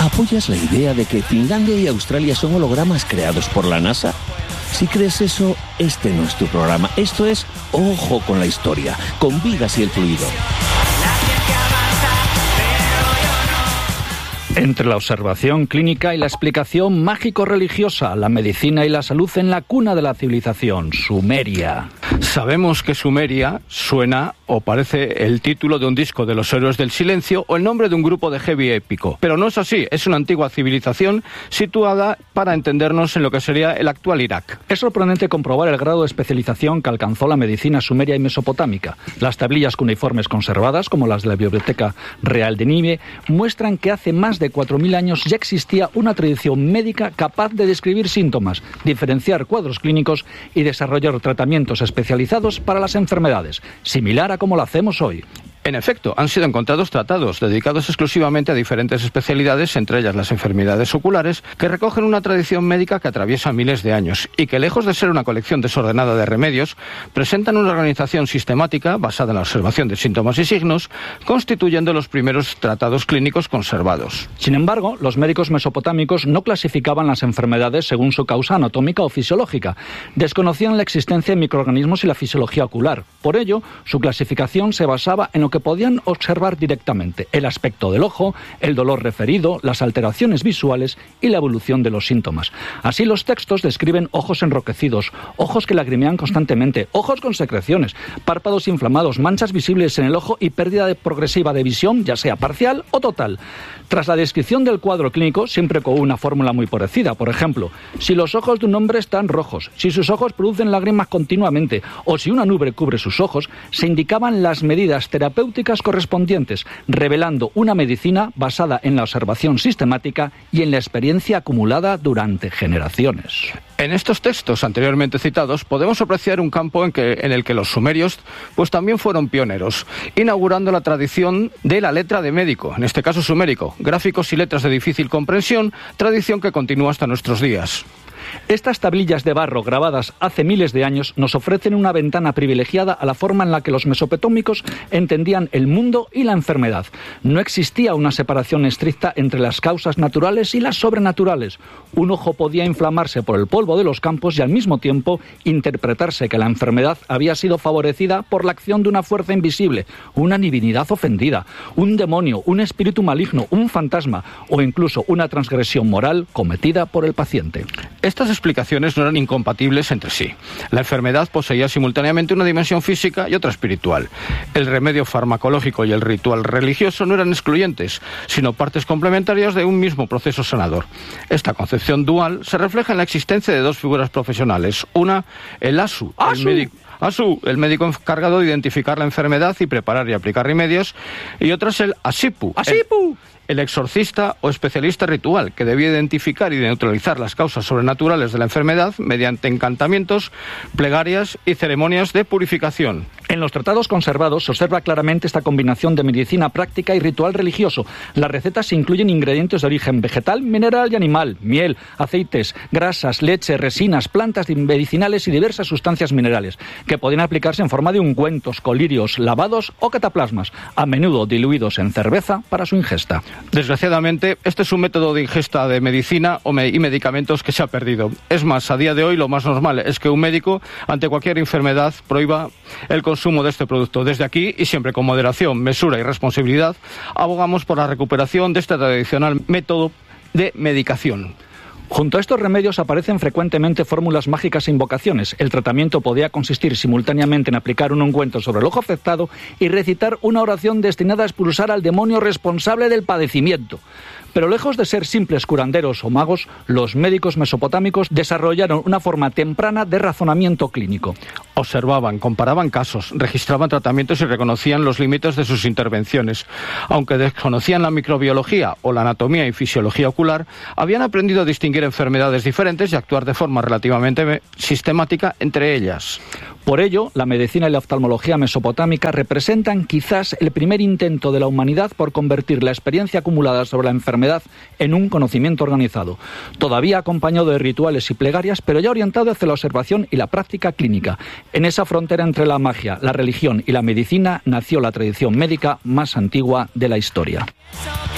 ¿Apoyas la idea de que Finlandia y Australia son hologramas creados por la NASA? Si crees eso, este no es tu programa. Esto es Ojo con la Historia, con Vigas y el Fluido. Entre la observación clínica y la explicación mágico-religiosa, la medicina y la salud en la cuna de la civilización, Sumeria. Sabemos que Sumeria suena o parece el título de un disco de los Héroes del Silencio o el nombre de un grupo de heavy épico. Pero no es así, es una antigua civilización situada, para entendernos, en lo que sería el actual Irak. Es sorprendente comprobar el grado de especialización que alcanzó la medicina sumeria y mesopotámica. Las tablillas cuneiformes conservadas, como las de la Biblioteca Real de Nínive, muestran que hace más de 4.000 años ya existía una tradición médica capaz de describir síntomas, diferenciar cuadros clínicos y desarrollar tratamientos especializados para las enfermedades, similar a como lo hacemos hoy. En efecto, han sido encontrados tratados dedicados exclusivamente a diferentes especialidades, entre ellas las enfermedades oculares, que recogen una tradición médica que atraviesa miles de años y que, lejos de ser una colección desordenada de remedios, presentan una organización sistemática basada en la observación de síntomas y signos, constituyendo los primeros tratados clínicos conservados. Sin embargo, los médicos mesopotámicos no clasificaban las enfermedades según su causa anatómica o fisiológica. Desconocían la existencia de microorganismos y la fisiología ocular. Por ello, su clasificación se basaba en lo que podían observar directamente: el aspecto del ojo, el dolor referido, las alteraciones visuales y la evolución de los síntomas. Así, los textos describen ojos enroquecidos, ojos que lagrimean constantemente, ojos con secreciones, párpados inflamados, manchas visibles en el ojo y pérdida progresiva de visión, ya sea parcial o total. Tras la descripción del cuadro clínico, siempre con una fórmula muy parecida. Por ejemplo, si los ojos de un hombre están rojos, si sus ojos producen lágrimas continuamente o si una nube cubre sus ojos, se indicaban las medidas terapéuticas correspondientes, revelando una medicina basada en la observación sistemática y en la experiencia acumulada durante generaciones. En estos textos anteriormente citados podemos apreciar un campo en el que los sumerios pues también fueron pioneros, inaugurando la tradición de la letra de médico, en este caso sumérico, gráficos y letras de difícil comprensión, tradición que continúa hasta nuestros días. Estas tablillas de barro grabadas hace miles de años nos ofrecen una ventana privilegiada a la forma en la que los mesopotámicos entendían el mundo y la enfermedad. No existía una separación estricta entre las causas naturales y las sobrenaturales. Un ojo podía inflamarse por el polvo de los campos y al mismo tiempo interpretarse que la enfermedad había sido favorecida por la acción de una fuerza invisible, una divinidad ofendida, un demonio, un espíritu maligno, un fantasma o incluso una transgresión moral cometida por el paciente. Estas explicaciones no eran incompatibles entre sí. La enfermedad poseía simultáneamente una dimensión física y otra espiritual. El remedio farmacológico y el ritual religioso no eran excluyentes, sino partes complementarias de un mismo proceso sanador. Esta concepción dual se refleja en la existencia de dos figuras profesionales. Una, el Asu, el médico encargado de identificar la enfermedad y preparar y aplicar remedios, y otra es el Asipu. El exorcista o especialista ritual, que debía identificar y neutralizar las causas sobrenaturales de la enfermedad mediante encantamientos, plegarias y ceremonias de purificación. En los tratados conservados se observa claramente esta combinación de medicina práctica y ritual religioso. Las recetas incluyen ingredientes de origen vegetal, mineral y animal, miel, aceites, grasas, leche, resinas, plantas medicinales y diversas sustancias minerales, que podían aplicarse en forma de ungüentos, colirios, lavados o cataplasmas, a menudo diluidos en cerveza para su ingesta. Desgraciadamente, este es un método de ingesta de medicina y medicamentos que se ha perdido. Es más, a día de hoy lo más normal es que un médico, ante cualquier enfermedad, prohíba el consumo de este producto. Desde aquí, y siempre con moderación, mesura y responsabilidad, abogamos por la recuperación de este tradicional método de medicación. Junto a estos remedios aparecen frecuentemente fórmulas mágicas e invocaciones. El tratamiento podía consistir simultáneamente en aplicar un ungüento sobre el ojo afectado y recitar una oración destinada a expulsar al demonio responsable del padecimiento. Pero lejos de ser simples curanderos o magos, los médicos mesopotámicos desarrollaron una forma temprana de razonamiento clínico. Observaban, comparaban casos, registraban tratamientos y reconocían los límites de sus intervenciones. Aunque desconocían la microbiología o la anatomía y fisiología ocular, habían aprendido a distinguir enfermedades diferentes y actuar de forma relativamente sistemática entre ellas. Por ello, la medicina y la oftalmología mesopotámica representan quizás el primer intento de la humanidad por convertir la experiencia acumulada sobre la enfermedad en un conocimiento organizado, todavía acompañado de rituales y plegarias, pero ya orientado hacia la observación y la práctica clínica. En esa frontera entre la magia, la religión y la medicina nació la tradición médica más antigua de la historia.